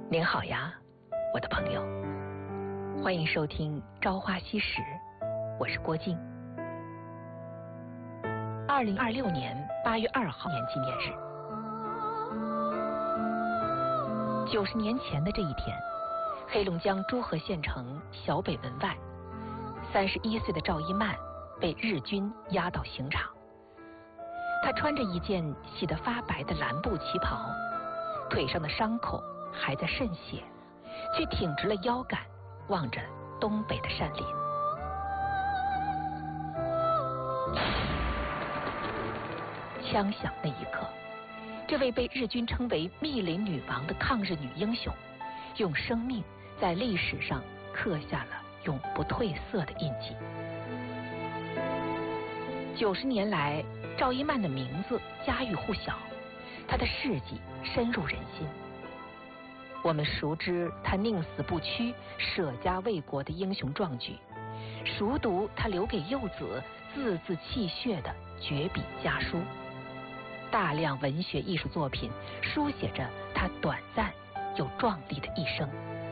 您好呀，我的朋友，欢迎收听《朝花夕拾》，我是郭静。2026年8月2号年纪念日，90年前的这一天，黑龙江诸河县城小北门外，31岁的赵一曼被日军押到刑场。她穿着一件洗得发白的蓝布旗袍，腿上的伤口还在渗血，却挺直了腰杆，望着东北的山林。枪响那一刻，这位被日军称为密林女王的抗日女英雄，用生命在历史上刻下了永不褪色的印记。90年来，赵一曼的名字家喻户晓，她的事迹深入人心。我们熟知她宁死不屈、舍家为国的英雄壮举，熟读她留给幼子字字泣血的绝笔家书。大量文学艺术作品书写着她短暂又壮丽的一生。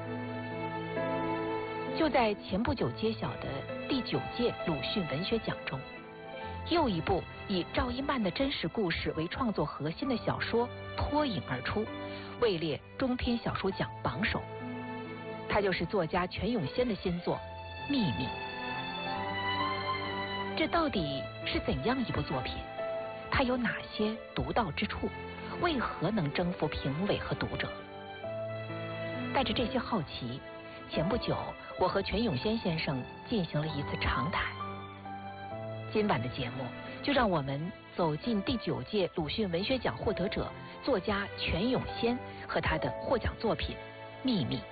就在前不久揭晓的第9届鲁迅文学奖中，又一部以赵一曼的真实故事为创作核心的小说脱颖而出，位列中篇小说奖榜首。它就是作家全永先的新作《秘密》。这到底是怎样一部作品？它有哪些独到之处？为何能征服评委和读者？带着这些好奇，前不久我和全永先先生进行了一次长谈。今晚的节目就让我们走进第9届鲁迅文学奖获得者作家全永先和他的获奖作品《秘密》。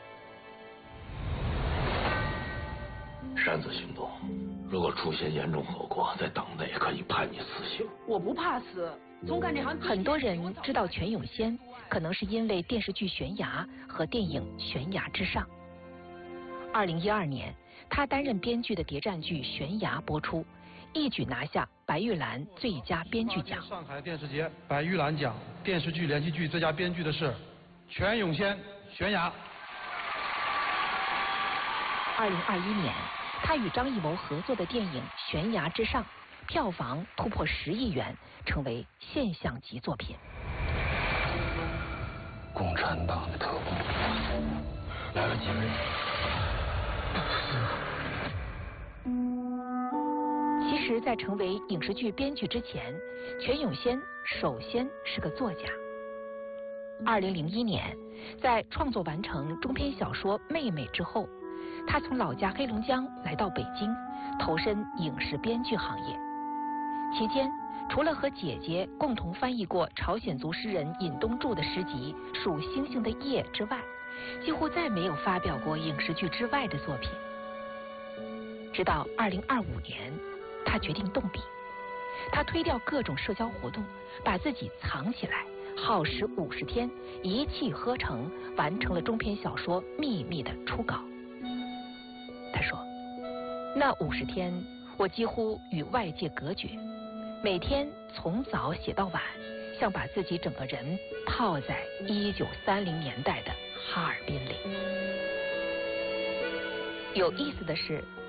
擅自行动，如果出现严重后果，在党内可以判你死刑。 我不怕死，从干这行。 很多人知道全永先，可能是因为电视剧《悬崖》和电影《悬崖之上》。2012年，他担任编剧的谍战剧《悬崖》播出，一举拿下白玉兰最佳编剧奖。 上海电视节白玉兰奖电视剧连续剧最佳编剧的是全永先《悬崖》。 2021年，他与张艺谋合作的电影《悬崖之上》票房突破10亿元，成为现象级作品。 共产党的特工来了几个人？ 其实，在成为影视剧编剧之前，全永先首先是个作家。2001年，在创作完成中篇小说《妹妹》之后，他从老家黑龙江来到北京，投身影视编剧行业。期间，除了和姐姐共同翻译过朝鲜族诗人尹东柱的诗集《数星星的夜》之外，几乎再没有发表过影视剧之外的作品。直到2025年，他决定动笔。他推掉各种社交活动，把自己藏起来，耗时50天，一气呵成完成了中篇小说《秘密》的初稿。他说，那50天我几乎与外界隔绝，每天从早写到晚，像把自己整个人泡在1930年代的哈尔滨里。有意思的是，